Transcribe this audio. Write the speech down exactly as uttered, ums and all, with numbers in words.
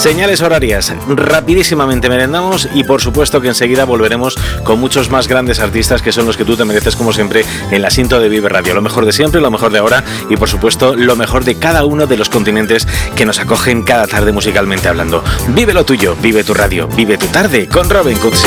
Señales horarias, rapidísimamente merendamos y por supuesto que enseguida volveremos con muchos más grandes artistas que son los que tú te mereces como siempre en la Sinto de Vive Radio. Lo mejor de siempre, lo mejor de ahora y por supuesto lo mejor de cada uno de los continentes que nos acogen cada tarde musicalmente hablando. Vive lo tuyo, vive tu radio, vive tu tarde con Robin Cooks.